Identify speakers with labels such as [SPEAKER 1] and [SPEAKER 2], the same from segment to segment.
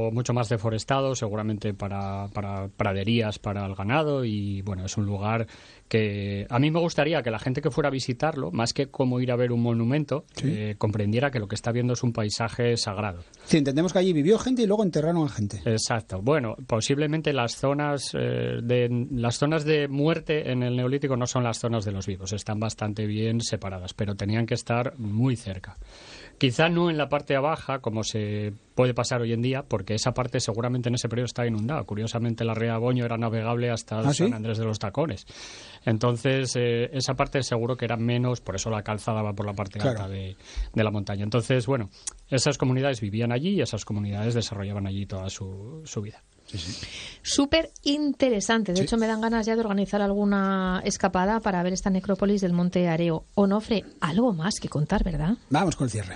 [SPEAKER 1] mucho más deforestado, seguramente para praderías, para el ganado, y bueno, es un lugar que a mí me gustaría que la gente que fuera a visitarlo, más que como ir a ver un monumento, comprendiera que lo que está viendo es un paisaje sagrado.
[SPEAKER 2] Sí, entendemos que allí vivió gente y luego enterraron a gente.
[SPEAKER 1] Exacto. Bueno, posiblemente las zonas de muerte en el Neolítico no son las zonas de los vivos, están bastante bien separadas, pero tenían que estar muy cerca. Quizá no en la parte baja, como se puede pasar hoy en día, porque esa parte seguramente en ese periodo está inundada. Curiosamente, la ría Boño era navegable hasta San Andrés de los Tacones. Entonces, esa parte seguro que era menos, por eso la calzada va por la parte alta de la montaña. Entonces, bueno, esas comunidades vivían allí y esas comunidades desarrollaban allí toda su vida.
[SPEAKER 3] Sí. Súper interesante. De hecho, me dan ganas ya de organizar alguna escapada para ver esta necrópolis del Monte Areo. Onofre, algo más que contar, ¿verdad?
[SPEAKER 2] Vamos con el cierre.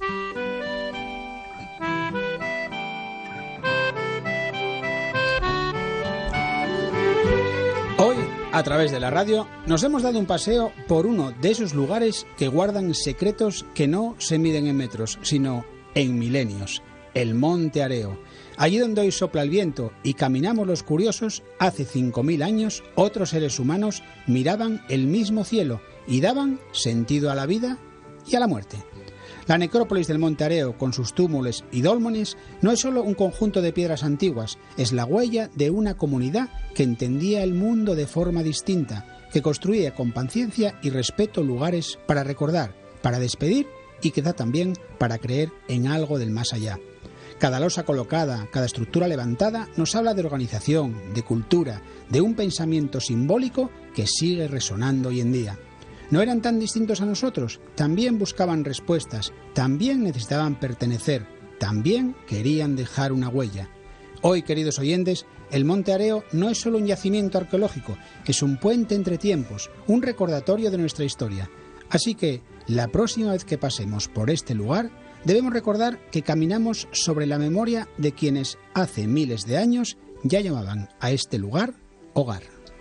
[SPEAKER 2] Hoy, a través de la radio, nos hemos dado un paseo por uno de esos lugares que guardan secretos que no se miden en metros, sino en milenios. El Monte Areo. Allí donde hoy sopla el viento y caminamos los curiosos, hace 5.000 años, otros seres humanos miraban el mismo cielo y daban sentido a la vida y a la muerte. La necrópolis del Monte Areo, con sus túmulos y dólmenes, no es solo un conjunto de piedras antiguas, es la huella de una comunidad que entendía el mundo de forma distinta, que construía con paciencia y respeto lugares para recordar, para despedir y quizá también para creer en algo del más allá. Cada losa colocada, cada estructura levantada nos habla de organización, de cultura, de un pensamiento simbólico que sigue resonando hoy en día. ¿No eran tan distintos a nosotros? También buscaban respuestas, también necesitaban pertenecer, también querían dejar una huella. Hoy, queridos oyentes, el Monte Areo no es solo un yacimiento arqueológico, es un puente entre tiempos, un recordatorio de nuestra historia. Así que, la próxima vez que pasemos por este lugar, debemos recordar que caminamos sobre la memoria de quienes hace miles de años ya llamaban a este lugar hogar.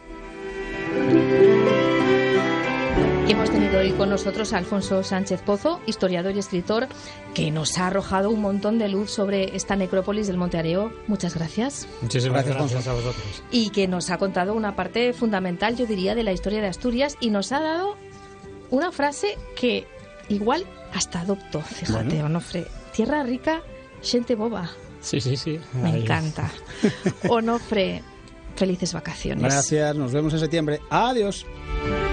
[SPEAKER 3] Hemos tenido hoy con nosotros a Alfonso Sánchez Pozo, historiador y escritor, que nos ha arrojado un montón de luz sobre esta necrópolis del Monte Areo. Muchas gracias.
[SPEAKER 1] Muchísimas gracias a vosotros.
[SPEAKER 3] Y que nos ha contado una parte fundamental, yo diría, de la historia de Asturias y nos ha dado una frase que igual hasta adopto, fíjate, Onofre. Tierra rica, xente boba.
[SPEAKER 1] Sí.
[SPEAKER 3] Me encanta. Onofre, felices vacaciones.
[SPEAKER 2] Gracias, nos vemos en septiembre. Adiós.